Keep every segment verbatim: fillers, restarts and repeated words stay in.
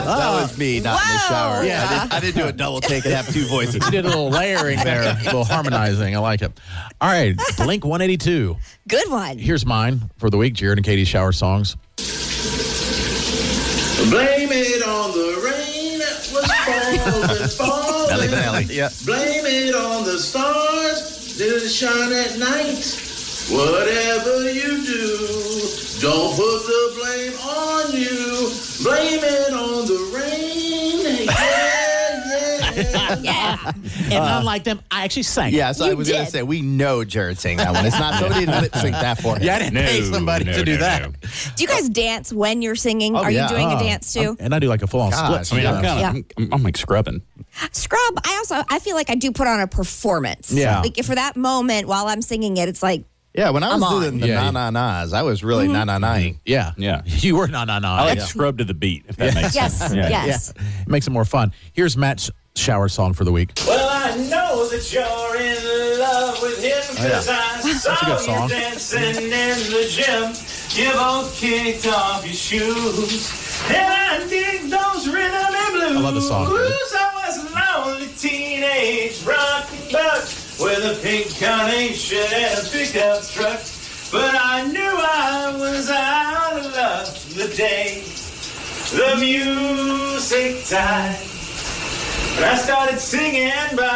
That was me, not in the Whoa. shower. Yeah. I, didn't, I didn't do a double take and have two voices. You did a little layering there, a little harmonizing. I like it. All right, Blink one eighty-two. Good one. Here's mine for the week, Jared and Katie's shower songs. Blame it on the rain that was falling, falling. Nelly Benelli. Yeah. Blame it on the stars that shine at night. Whatever you do, don't put the blame on you. Blame it on the rain. Yeah, yeah. Yeah. And unlike them, I actually sang. Yeah, so You I was going did. to say, we know Jared sang that one. It's not somebody didn't lip sync that for him. Yeah, I didn't pay No, somebody no, to do no, that. no. Do you guys dance when you're singing? Oh, Are yeah. you doing Oh, a dance too? I'm- and I do like a full-on Gosh. split. I mean, I'm sometimes. kind Yeah. of, I'm, I'm like scrubbing. Scrub. I also I feel like I do put on a performance. Yeah. Like for that moment while I'm singing it, it's like Yeah, when I was I'm on. doing the Yeah. na-na-nas, I was really na-na-na-ing. Yeah. Yeah. You were not, not, I not. like scrub to the beat, if that makes yes, sense. yes. It makes it more fun. Here's Matt's shower song for the week. Well, I know that you're in love with him because I a saw good you song. dancing in the gym. You both kicked off your shoes. And I dig those rhythm and blues. I love the song. I was a lonely teenage rocky buck with a pink carnation and a pickup truck. But I knew I was out of luck the day the music died. And I started singing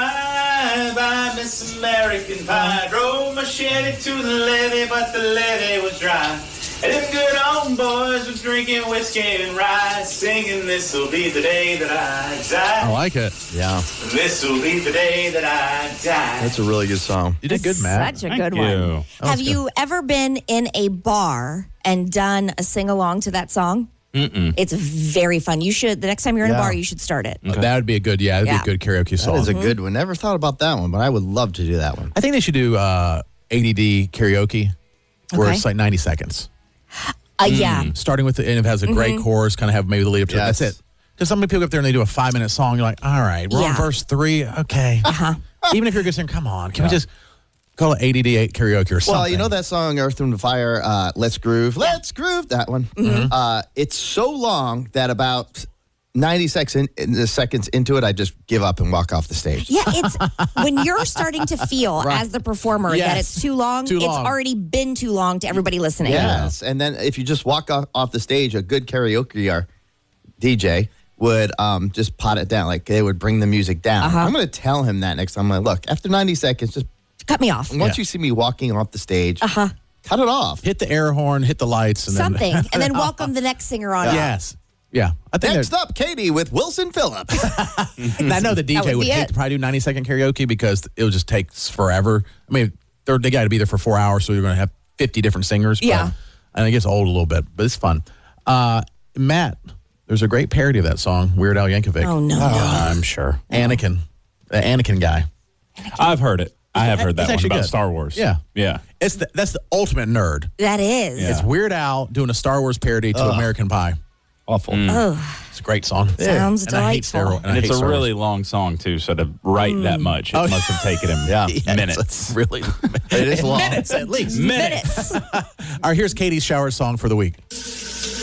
Bye Bye Miss American Pie. Drove my Chevy to the levee, but the levee was dry. And them good old boys were drinking whiskey and rye, singing This'll be the day that I die. I like it. Yeah, This'll be the day that I die. that's a really good song. You did good, Matt. Such a Thank good you. one. Have you ever been in a bar and done a sing along to that song? Mm-mm. It's very fun. You should the next time you're in Yeah. a bar, you should start it. That would be a good, yeah, that'd Yeah. be a good karaoke That song. is a good one. Never thought about that one, but I would love to do that one. I think they should do uh, A D D karaoke, where Okay. it's like ninety seconds. Uh, yeah. Starting with the, and if it has a great chorus, kind of have maybe the lead up to Yes. it. That's it. Because some people go up there and they do a five minute song. You're like, all right, we're Yeah. on verse three. Okay. Uh-huh. Even if you're just saying, come on, can we just call it A D D eight karaoke or something? Well, you know that song, Earth, Wind, and Fire, uh, Let's Groove? Let's Groove, that one. Uh, it's so long that about ninety seconds, in, seconds into it, I just give up and walk off the stage. Yeah, it's when you're starting to feel as the performer that Yes. it's too long, Too it's long. already been too long to everybody listening. Yes, and then if you just walk off, off the stage, a good karaoke or D J would um, just pot it down. Like they would bring the music down. Uh-huh. I'm going to tell him that next time. I'm like, look, after ninety seconds, just Cut me off. once you see me walking off the stage, Uh-huh. cut it off. hit the air horn, hit the lights, and Something. then and then welcome the next singer on. yes, yeah. I think Next that, up, Katie with Wilson Phillips. and I know the D That J would would be hate it. to probably do ninety second karaoke because it would just take forever. I mean, they're, they got to be there for four hours, so you're going to have fifty different singers. But Yeah. I think it gets old a little bit, but it's fun. Uh, Matt, there's a great parody of that song, Weird Al Yankovic. Oh no. I'm sure. Anakin, the Anakin guy. I've heard it. I have heard It's that one actually about good. Star Wars. Yeah. Yeah. It's the, that's the ultimate nerd. That is. Yeah. It's Weird Al doing a Star Wars parody to American Pie. Awful. Oh, It's a great song. sounds And I hate Star delightful. Wars. And I it's hate a Star Wars. really long song, too, so to write that much, it Oh, must have taken him Yeah. Yeah, minutes. It's really It is long. minutes at least. Minutes. Minutes. All right, here's Katie's shower song for the week.